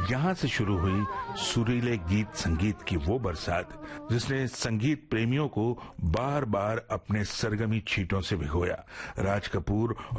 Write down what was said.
यहाँ से शुरू हुई सुरीले गीत संगीत की वो बरसात जिसने संगीत प्रेमियों को बार बार अपने सरगमी छींटों से भिगोया। राज कपूर